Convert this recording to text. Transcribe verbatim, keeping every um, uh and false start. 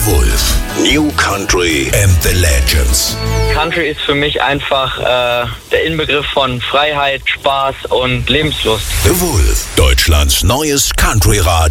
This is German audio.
Wolf. New Country and the Legends. Country ist für mich einfach äh, der Inbegriff von Freiheit, Spaß und Lebenslust. The Wolf, Deutschlands neues Country-Radio.